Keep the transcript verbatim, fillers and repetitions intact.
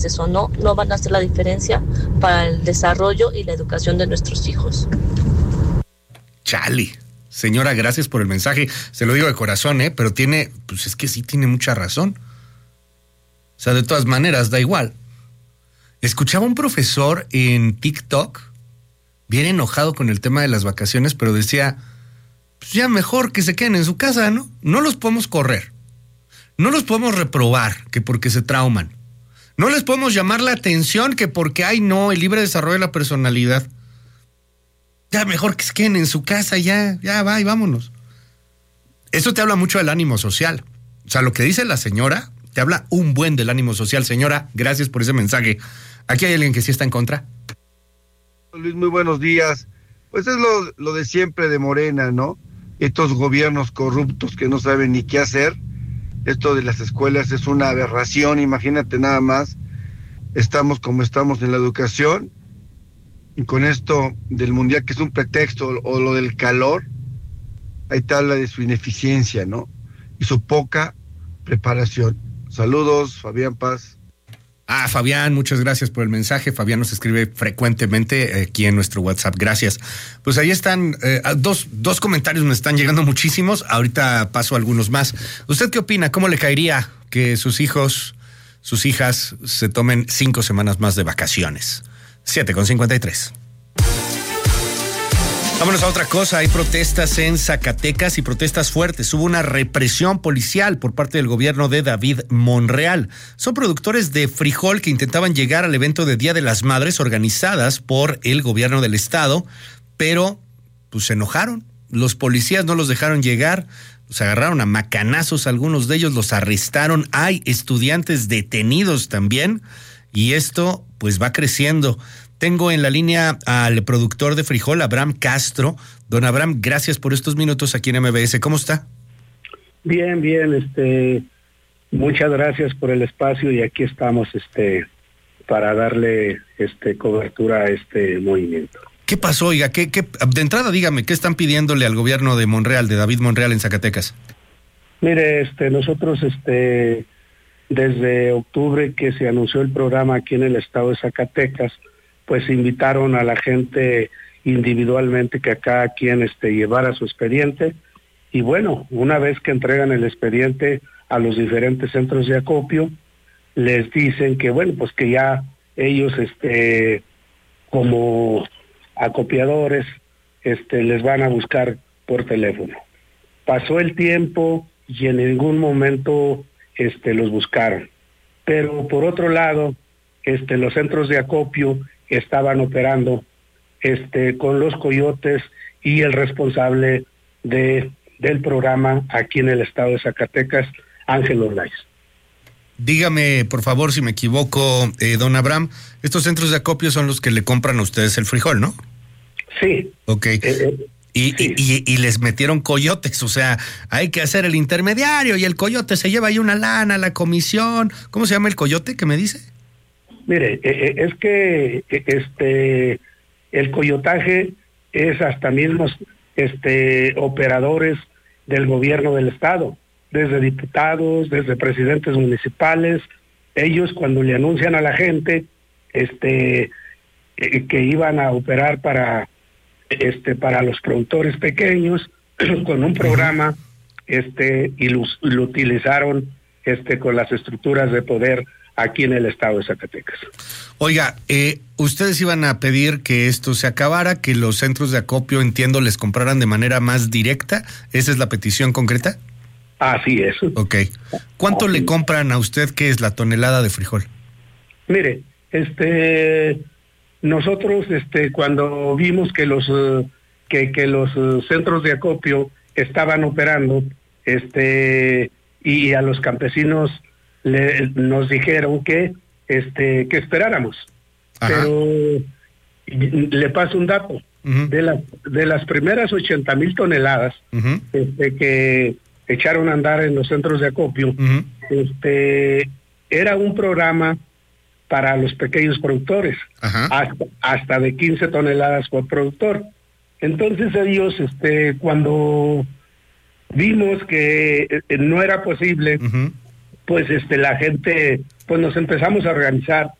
o no, no van a hacer la diferencia para el desarrollo y la educación de nuestros hijos. Chale. Señora, gracias por el mensaje. Se lo digo de corazón, ¿eh? Pero tiene, pues es que sí tiene mucha razón. O sea, de todas maneras, da igual. Escuchaba un profesor en TikTok, bien enojado con el tema de las vacaciones, pero decía, pues ya mejor que se queden en su casa, ¿no? No los podemos correr. No los podemos reprobar, que porque se trauman. No les podemos llamar la atención, que porque, ay no, el libre desarrollo de la personalidad. Ya mejor que se queden en su casa, ya, ya va y vámonos. Eso te habla mucho del ánimo social. O sea, lo que dice la señora, te habla un buen del ánimo social. Señora, gracias por ese mensaje. ¿Aquí hay alguien que sí está en contra? Luis, muy buenos días. Pues es lo, lo de siempre de Morena, ¿no? Estos gobiernos corruptos que no saben ni qué hacer. Esto de las escuelas es una aberración, imagínate nada más. Estamos como estamos en la educación. Y con esto del mundial, que es un pretexto, o lo del calor, ahí te habla de su ineficiencia, ¿no? Y su poca preparación. Saludos, Fabián Paz. Ah, Fabián, muchas gracias por el mensaje. Fabián nos escribe frecuentemente aquí en nuestro WhatsApp. Gracias. Pues ahí están, eh, dos, dos comentarios, me están llegando muchísimos. Ahorita paso a algunos más. ¿Usted qué opina? ¿Cómo le caería que sus hijos, sus hijas se tomen cinco semanas más de vacaciones? siete con cincuenta y tres. Vámonos a otra cosa. Hay protestas en Zacatecas y protestas fuertes. Hubo una represión policial por parte del gobierno de David Monreal. Son productores de frijol que intentaban llegar al evento de Día de las Madres organizadas por el gobierno del estado, pero pues se enojaron. Los policías no los dejaron llegar, los agarraron a macanazos, algunos de ellos los arrestaron. Hay estudiantes detenidos también y esto pues va creciendo. Tengo en la línea al productor de frijol, Abraham Castro. Don Abraham, gracias por estos minutos aquí en M B S. ¿Cómo está? Bien, bien, este, muchas gracias por el espacio y aquí estamos, este, para darle, este, cobertura a este movimiento. ¿Qué pasó, oiga? ¿Qué, qué, de entrada, dígame, ¿qué están pidiéndole al gobierno de Monreal, de David Monreal en Zacatecas? Mire, este, nosotros, este, desde octubre que se anunció el programa aquí en el estado de Zacatecas, pues invitaron a la gente individualmente que cada quien este, llevara su expediente y bueno, una vez que entregan el expediente a los diferentes centros de acopio, les dicen que bueno, pues que ya ellos este como acopiadores este les van a buscar por teléfono. Pasó el tiempo y en ningún momento este los buscaron. Pero por otro lado, este los centros de acopio estaban operando este con los coyotes y el responsable de del programa aquí en el estado de Zacatecas, Ángel Ordaz. Dígame, por favor, si me equivoco, eh, don Abraham, estos centros de acopio son los que le compran a ustedes el frijol, ¿no? Sí. Ok. Eh, eh, y, sí. Y, y, y les metieron coyotes, o sea, hay que hacer el intermediario y el coyote se lleva ahí una lana, la comisión. ¿Cómo se llama el coyote que me dice? Mire, eh, es que este el coyotaje es hasta mismos este operadores del gobierno del estado, desde diputados, desde presidentes municipales. Ellos cuando le anuncian a la gente este eh, que iban a operar para este para los productores pequeños con un programa este y lo, lo utilizaron este con las estructuras de poder aquí en el estado de Zacatecas. Oiga, eh, ustedes iban a pedir que esto se acabara, que los centros de acopio, entiendo, les compraran de manera más directa. ¿Esa es la petición concreta? Así es. Ok. ¿Cuánto Así. le compran a usted, qué es la tonelada de frijol? Mire, este, nosotros, este, cuando vimos que los, uh, que, que los uh, centros de acopio estaban operando, este, y a los campesinos Le, nos dijeron que este que esperáramos. Ajá. Pero le paso un dato. Uh-huh. de las de las primeras ochenta mil toneladas uh-huh. este que echaron a andar en los centros de acopio, uh-huh. este era un programa para los pequeños productores, hasta, hasta de quince toneladas por productor. Entonces ellos este cuando vimos que eh, no era posible, uh-huh. pues este la gente pues nos empezamos a organizar